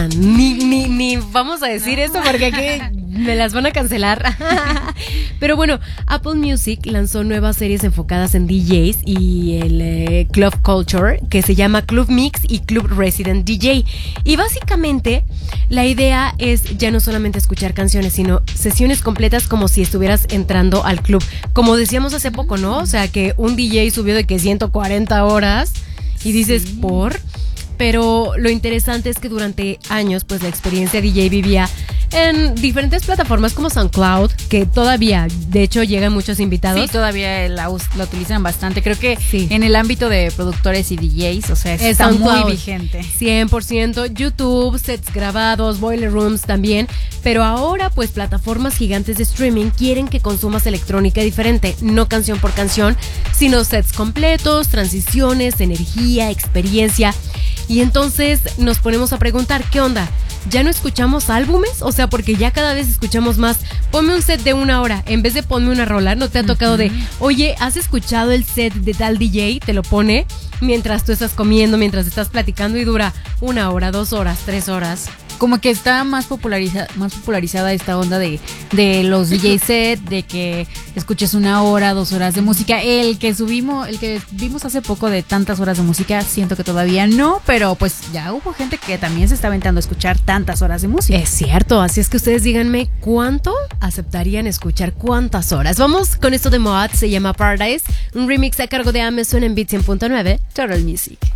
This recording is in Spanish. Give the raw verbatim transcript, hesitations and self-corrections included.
importa, ni, ni, ni vamos a decir no. esto porque aquí me las van a cancelar. Pero bueno, Apple Music lanzó nuevas series enfocadas en D Js y el eh, Club Culture, que se llama Club Mix y Club Resident D J. Y básicamente la idea es ya no solamente escuchar canciones, sino sesiones completas como si estuvieras entrando al club. Como decíamos hace poco, ¿no? O sea, que un D J subió de que ciento cuarenta horas y dices, sí. ¿por? Pero lo interesante es que durante años, pues la experiencia D J vivía en diferentes plataformas como SoundCloud, que todavía, de hecho, llegan muchos invitados. Sí, todavía la, la utilizan bastante. Creo que sí. En el ámbito de productores y D Js, o sea, está muy vigente. cien por ciento. YouTube, sets grabados, boiler rooms también. Pero ahora, pues, plataformas gigantes de streaming quieren que consumas electrónica diferente. No canción por canción, sino sets completos, transiciones, energía, experiencia. Y entonces nos ponemos a preguntar, ¿qué onda? ¿Ya no escuchamos álbumes? O sea, porque ya cada vez escuchamos más. Ponme un set de una hora en vez de ponme una rola. ¿No te ha tocado uh-huh. de, oye, ¿has escuchado el set de tal D J? Te lo pone mientras tú estás comiendo, mientras estás platicando y dura una hora, dos horas, tres horas. Como que está más populariza, más popularizada esta onda de, de los D J set, de que escuches una hora, dos horas de música. El que subimos, el que vimos hace poco de tantas horas de música, siento que todavía no, pero pues ya hubo gente que también se está aventando a escuchar tantas horas de música. Es cierto, así es que ustedes díganme cuánto aceptarían escuchar, cuántas horas. Vamos con esto de Moat, se llama Paradise, un remix a cargo de Amazon en Beat cien punto nueve, Total Music.